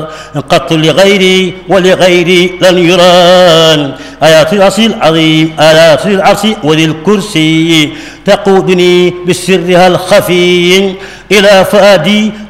قط لغيري ولغيري لن يران. آيات العرش العظيم آيات العرش وذي الكرسي تقودني بسرها الخفي إلى فؤادي